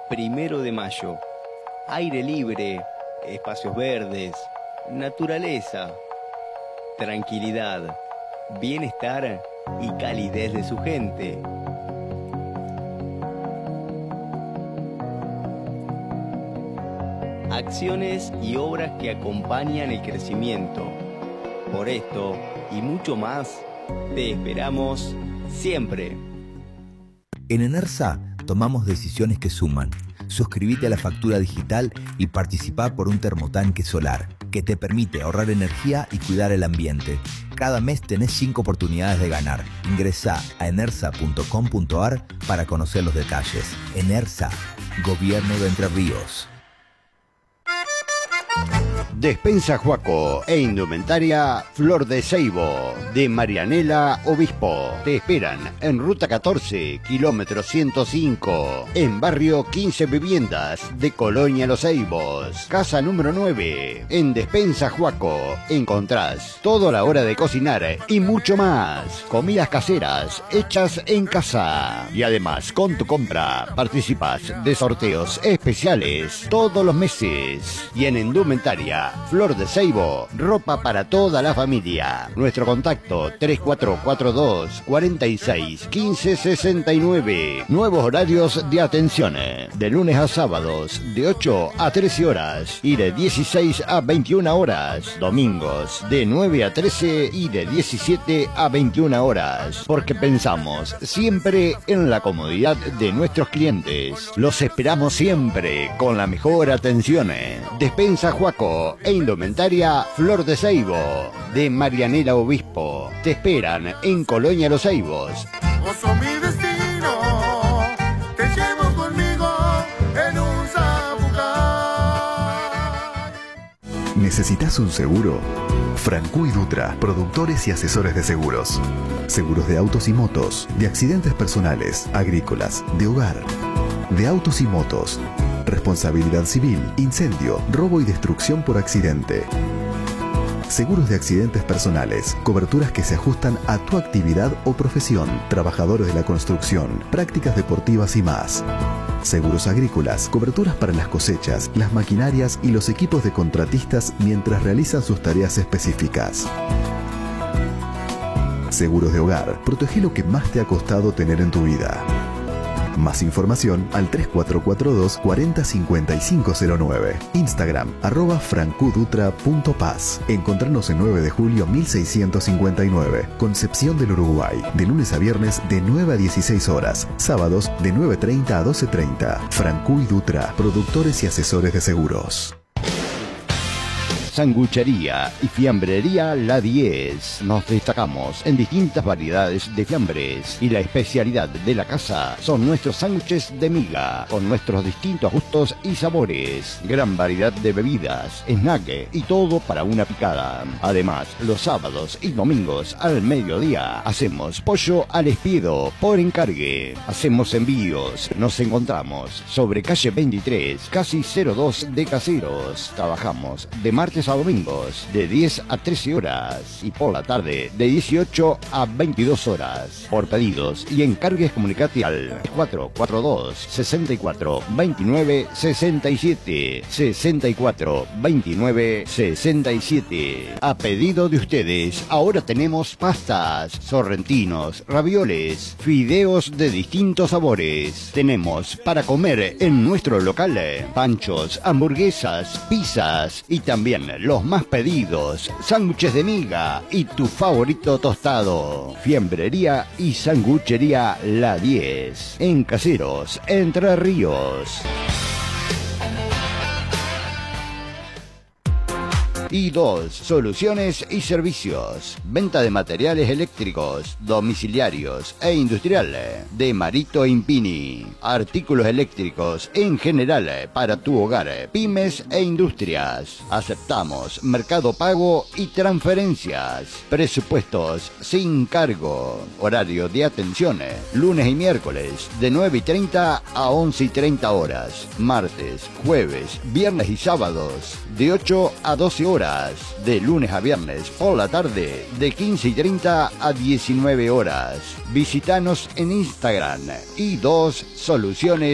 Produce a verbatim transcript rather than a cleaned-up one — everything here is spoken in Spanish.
Primero de mayo. Aire libre, espacios verdes, naturaleza, tranquilidad, bienestar y calidez de su gente. Acciones y obras que acompañan el crecimiento. Por esto y mucho más, te esperamos siempre. En Enersa tomamos decisiones que suman. Suscríbete a la factura digital y participá por un termotanque solar que te permite ahorrar energía y cuidar el ambiente. Cada mes tenés cinco oportunidades de ganar. Ingresá a enersa punto com punto ar para conocer los detalles. Enersa, Gobierno de Entre Ríos. Despensa Juaco e Indumentaria Flor de Ceibo, de Marianela Obispo. Te esperan en Ruta catorce, kilómetro ciento cinco, en Barrio quince Viviendas de Colonia Los Ceibos. Casa número nueve. En Despensa Juaco encontrás toda la hora de cocinar y mucho más. Comidas caseras hechas en casa. Y además, con tu compra participas de sorteos especiales todos los meses. Y en Indumentaria Flor de Ceibo, ropa para toda la familia. Nuestro contacto tres cuatro cuatro dos, cuatro seis, uno cinco seis nueve. Nuevos horarios de atención. De lunes a sábados, de ocho a trece horas y de dieciséis a veintiuna horas. Domingos, de nueve a trece y de diecisiete a veintiuna horas. Porque pensamos siempre en la comodidad de nuestros clientes. Los esperamos siempre con la mejor atención. Despensa Juaco e Indumentaria Flor de Ceibo, de Marianela Obispo. Te esperan en Colonia Los Ceibos. Oso mi destino, te llevo conmigo en un zapucay. ¿Necesitas un seguro? Francu y Dutra, productores y asesores de seguros. Seguros de autos y motos, de accidentes personales, agrícolas, de hogar, de autos y motos. Responsabilidad civil, incendio, robo y destrucción por accidente. Seguros de accidentes personales, coberturas que se ajustan a tu actividad o profesión, trabajadores de la construcción, prácticas deportivas y más. Seguros agrícolas, coberturas para las cosechas, las maquinarias y los equipos de contratistas mientras realizan sus tareas específicas. Seguros de hogar, protege lo que más te ha costado tener en tu vida. Más información al tres cuatro cuatro dos, cuatro cero cinco cinco cero nueve. Instagram, arroba francudutra punto paz. Encontrarnos en nueve de julio mil seiscientos cincuenta y nueve, Concepción del Uruguay. De lunes a viernes de nueve a dieciséis horas. Sábados de nueve treinta a doce treinta. Francu y Dutra, productores y asesores de seguros. Sanguchería y fiambrería La diez. Nos destacamos en distintas variedades de fiambres y la especialidad de la casa son nuestros sándwiches de miga con nuestros distintos gustos y sabores. Gran variedad de bebidas, snack y todo para una picada. Además, los sábados y domingos al mediodía hacemos pollo al espiedo por encargue. Hacemos envíos. Nos encontramos sobre calle veintitrés, casi cero dos de Caseros. Trabajamos de martes a domingos de diez a trece horas y por la tarde de dieciocho a veintidós horas. Por pedidos y encargues comunicate al cuatro cuatro dos, seis cuatro, veintinueve sesenta y siete, sesenta y cuatro, veintinueve sesenta y siete. A pedido de ustedes, ahora tenemos pastas, sorrentinos, ravioles, fideos de distintos sabores. Tenemos para comer en nuestro local panchos, hamburguesas, pizzas y también los más pedidos, sándwiches de miga y tu favorito tostado. Fiambrería y sanguchería La diez, en Caseros, Entre Ríos. I dos, soluciones y servicios. Venta de materiales eléctricos, domiciliarios e industrial de Marito Impini. Artículos eléctricos en general para tu hogar, pymes e industrias. Aceptamos Mercado Pago y transferencias. Presupuestos sin cargo. Horario de atención, lunes y miércoles de nueve y treinta a once y treinta horas. Martes, jueves, viernes y sábados de ocho a doce horas. De lunes a viernes por la tarde de quince y treinta a diecinueve horas. Visítanos en Instagram I dos Soluciones